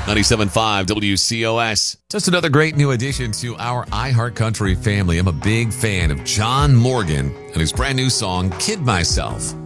97.5 WCOS. Just another great new addition to our iHeartCountry family. I'm a big fan of John Morgan and his brand new song, Kid Myself.